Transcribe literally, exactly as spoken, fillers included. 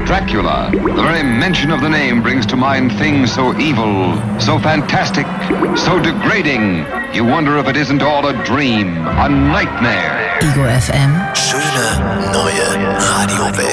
Dracula. The very mention of the name brings to mind things so evil, so fantastic, so degrading. You wonder if it isn't all a dream, a nightmare. Ego F M. Schöne neue Radiowelt.